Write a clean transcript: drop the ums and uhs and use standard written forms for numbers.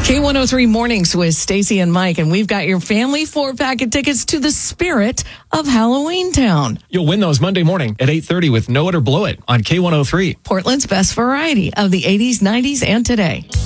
K103 Mornings with Stacy and Mike, and we've got your family 4-pack of tickets to the Spirit of Halloween Town. You'll win those Monday morning at 8:30 with Know It or Blow It on K103. Portland's best variety of the 80s, 90s, and today.